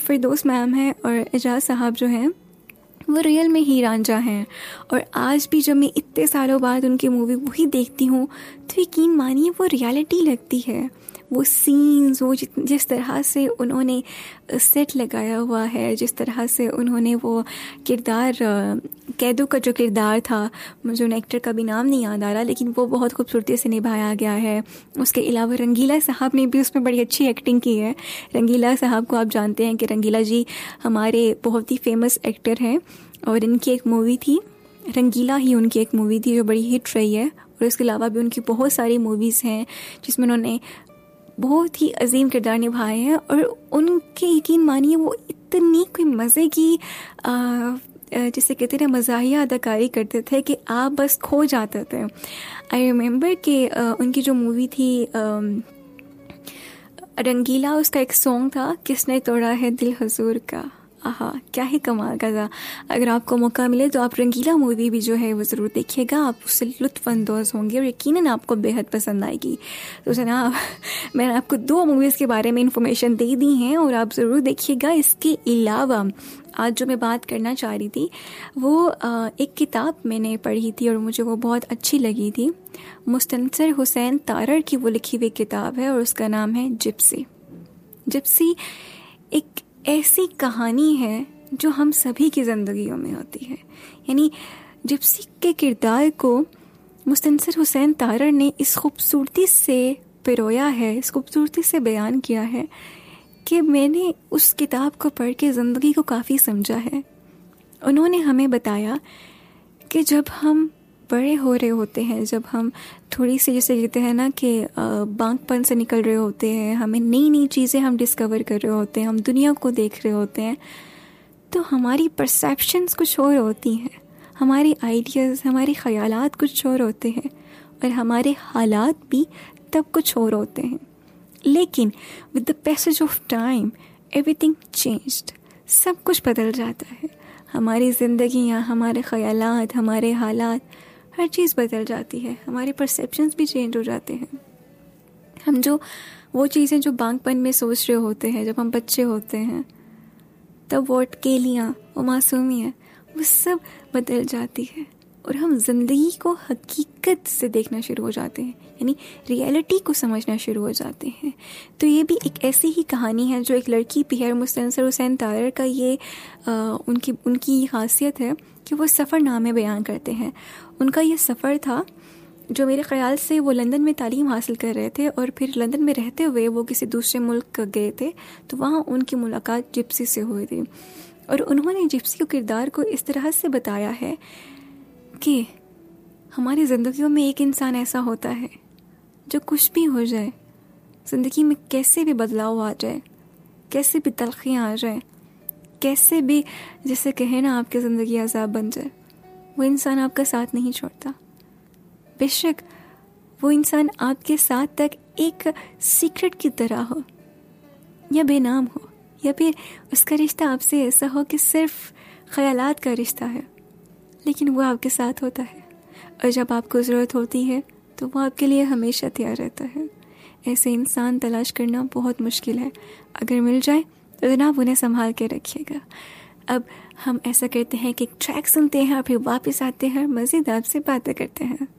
फिरदौस ma'am हैं और एजाज साहब जो हैं वो रियल में ही रांझा हैं। और आज भी जब मैं इतने सालों बाद उनकी मूवी वही देखती हूँ तो यकीन मानिए वो रियलिटी लगती है। वो सीन्स, वो जिस तरह से उन्होंने सेट लगाया हुआ है, जिस तरह से उन्होंने वो किरदार, कैदों का जो किरदार था, मुझे उन एक्टर का भी नाम नहीं याद आ रहा, लेकिन वो बहुत खूबसूरती से निभाया गया है। उसके अलावा रंगीला साहब ने भी उसमें बड़ी अच्छी एक्टिंग की है। रंगीला साहब को आप जानते हैं कि रंगीला जी हमारे बहुत ही फेमस एक्टर हैं और इनकी एक मूवी थी रंगीला ही, उनकी एक मूवी थी जो बड़ी हिट रही है। और इसके अलावा भी उनकी बहुत सारी मूवीज़ हैं जिसमें उन्होंने बहुत ही अजीम किरदार निभाए हैं। और उनके यकीन मानिए वो इतनी कोई मज़े की जिसे कहते हैं ना मज़ाहिया अदाकारी करते थे कि आप बस खो जाते थे। आई रिमेंबर कि उनकी जो मूवी थी रंगीला, उसका एक सॉन्ग था किसने तोड़ा है दिल हुजूर का। आहा, क्या ही कमाल का था। अगर आपको मौका मिले तो आप रंगीला मूवी भी जो है वो ज़रूर देखिएगा, आप उससे लुत्फ़अंदोज़ होंगे और यकीनन आपको बेहद पसंद आएगी। तो जनाब, मैंने आपको 2 मूवीज़ के बारे में इंफॉर्मेशन दे दी हैं और आप ज़रूर देखिएगा। इसके अलावा आज जो मैं बात करना चाह रही थी वो एक किताब मैंने पढ़ी थी और मुझे वो बहुत अच्छी लगी थी। मुस्तनसर हुसैन तारड़ की वो लिखी हुई किताब है और उसका नाम है जिप्सी। जिप्सी एक ऐसी कहानी है जो हम सभी की ज़िंदगियों में होती है। यानी जिप्सी के किरदार को मुस्तनसर हुसैन तारड़ ने इस खूबसूरती से पिरोया है, इस खूबसूरती से बयान किया है कि मैंने उस किताब को पढ़ के ज़िंदगी को काफ़ी समझा है। उन्होंने हमें बताया कि जब हम बड़े हो रहे होते हैं, जब हम थोड़ी सी जैसे कहते हैं ना कि बांकपन से निकल रहे होते हैं, हमें नई नई चीज़ें हम डिस्कवर कर रहे होते हैं, हम दुनिया को देख रहे होते हैं, तो हमारी परसेप्शंस कुछ और होती हैं, हमारे आइडियाज़, हमारे ख़यालात कुछ और होते हैं और हमारे हालात भी तब कुछ और होते हैं। लेकिन with the passage of time everything changed, सब कुछ बदल जाता है। हमारी ज़िंदगियाँ, हमारे ख़यालात, हमारे हालात, हर चीज़ बदल जाती है, हमारे परसेप्शंस भी चेंज हो जाते हैं। हम जो वो चीज़ें जो बांकपन में सोच रहे होते हैं, जब हम बच्चे होते हैं, तब वो अटकेलियाँ, वो मासूमियत, वो सब बदल जाती है और हम ज़िंदगी को हकीकत से देखना शुरू हो जाते हैं, यानी रियलिटी को समझना शुरू हो जाते हैं। तो ये भी एक ऐसी ही कहानी है जो एक लड़की भी है। मुस्तनसर हुसैन तारड़ का ये उनकी खासियत है कि वो सफ़रनामे बयान करते हैं। उनका ये सफ़र था जो मेरे ख़्याल से वो लंदन में तालीम हासिल कर रहे थे और फिर लंदन में रहते हुए वो किसी दूसरे मुल्क गए थे, तो वहाँ उनकी मुलाकात जिप्सी से हुई थी। और उन्होंने जिप्सी के किरदार को इस तरह से बताया है कि हमारी ज़िंदगियों में एक इंसान ऐसा होता है जो कुछ भी हो जाए, ज़िंदगी में कैसे भी बदलाव आ जाए, कैसे भी तलखियाँ आ जाए, कैसे भी जैसे कहे ना आपकी ज़िंदगी अज़ाब बन जाए, वो इंसान आपका साथ नहीं छोड़ता। बेशक वो इंसान आपके साथ तक एक सीक्रेट की तरह हो या बेनाम हो, या फिर उसका रिश्ता आपसे ऐसा हो कि सिर्फ ख़यालात का रिश्ता है, लेकिन वो आपके साथ होता है और जब आपको ज़रूरत होती है तो वो आपके लिए हमेशा तैयार रहता है। ऐसे इंसान तलाश करना बहुत मुश्किल है। अगर मिल जाए तो जनाब उन्हें संभाल के रखिएगा। अब हम ऐसा करते हैं कि एक ट्रैक सुनते हैं और फिर वापस आते हैं, मज़ीद आपसे बातें करते हैं।